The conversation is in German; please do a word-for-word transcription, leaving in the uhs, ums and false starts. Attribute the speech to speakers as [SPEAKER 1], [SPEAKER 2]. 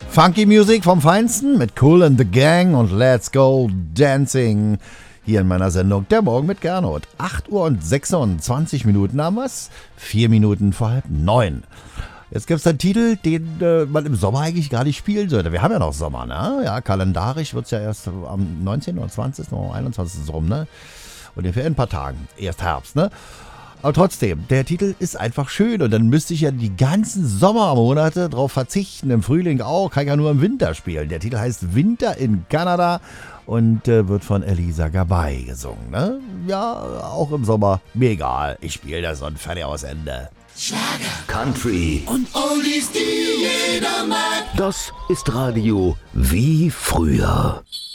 [SPEAKER 1] Funky Music vom Feinsten mit Kool and the Gang und Let's Go Dancing. Hier in meiner Sendung Der Morgen mit Gernot. acht Uhr und sechsundzwanzig Minuten haben wir's. Vier Minuten vor halb neun. Jetzt gibt's einen Titel, den äh, man im Sommer eigentlich gar nicht spielen sollte. Wir haben ja noch Sommer, ne? Ja, kalendarisch wird's ja erst am neunzehnten oder zwanzigsten oder einundzwanzigsten so rum, ne? Und in ein paar Tagen. Erst Herbst, ne? Aber trotzdem, der Titel ist einfach schön und dann müsste ich ja die ganzen Sommermonate drauf verzichten, im Frühling auch, kann ich ja nur im Winter spielen. Der Titel heißt Winter in Kanada und äh, wird von Elisa Gabay gesungen. Ne? Ja, auch im Sommer, mir egal, ich spiele das und fertig aus Ende.
[SPEAKER 2] Schlager, Country und Oldies, die jeder mag. Das ist Radio wie früher.